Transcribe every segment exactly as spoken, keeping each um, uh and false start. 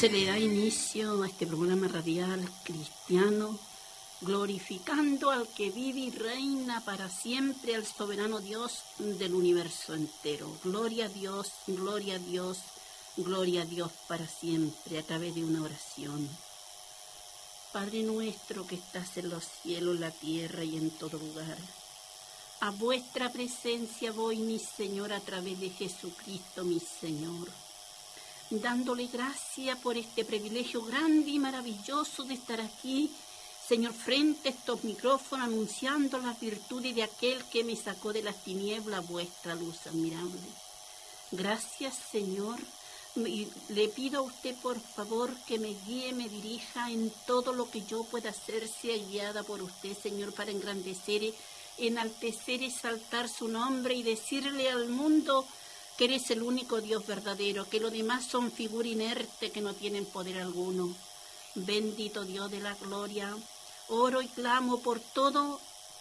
Se le da inicio a este programa radial cristiano, glorificando al que vive y reina para siempre, al soberano Dios del universo entero. Gloria a Dios, gloria a Dios, gloria a Dios para siempre, a través de una oración. Padre nuestro que estás en los cielos, la tierra y en todo lugar, a vuestra presencia voy, mi Señor, a través de Jesucristo, mi Señor, dándole gracias por este privilegio grande y maravilloso de estar aquí, Señor, frente a estos micrófonos, anunciando las virtudes de aquel que me sacó de las tinieblas, vuestra luz admirable. Gracias, Señor. Y le pido a usted, por favor, que me guíe, me dirija en todo lo que yo pueda hacer, sea guiada por usted, Señor, para engrandecer, enaltecer, exaltar su nombre y decirle al mundo que eres el único Dios verdadero, que los demás son figura inerte que no tienen poder alguno. Bendito Dios de la gloria, oro y clamo por todo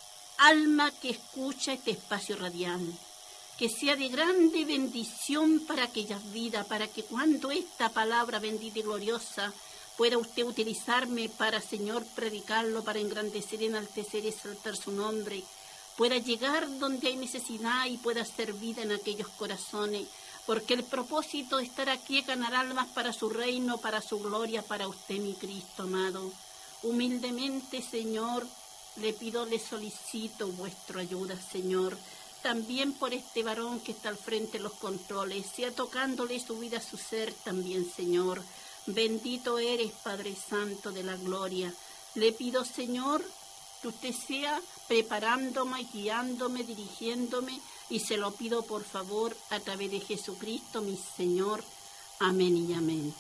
alma que escucha este espacio radial, que sea de grande bendición para aquellas vidas, para que cuando esta palabra bendita y gloriosa pueda usted utilizarme para, Señor, predicarlo, para engrandecer, enaltecer, exaltar su nombre, pueda llegar donde hay necesidad y pueda hacer vida en aquellos corazones, porque el propósito de estar aquí es ganar almas para su reino, para su gloria, para usted, mi Cristo amado. Humildemente, Señor, le pido, le solicito vuestra ayuda, Señor, también por este varón que está al frente de los controles, sea tocándole su vida, su ser también, Señor. Bendito eres, Padre Santo de la gloria. Le pido, Señor, que usted sea preparándome, guiándome, dirigiéndome, y se lo pido por favor a través de Jesucristo, mi Señor. Amén y amén.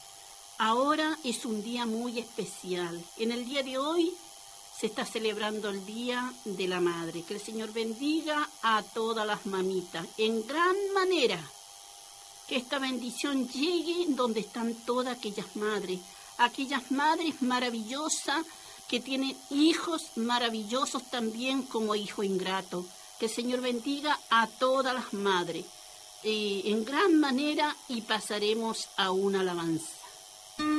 Ahora es un día muy especial. En el día de hoy se está celebrando el Día de la Madre. Que el Señor bendiga a todas las mamitas en gran manera. Que esta bendición llegue donde están todas aquellas madres, aquellas madres maravillosas que tienen hijos maravillosos también como hijo ingrato. Que el Señor bendiga a todas las madres eh, en gran manera, y pasaremos a una alabanza.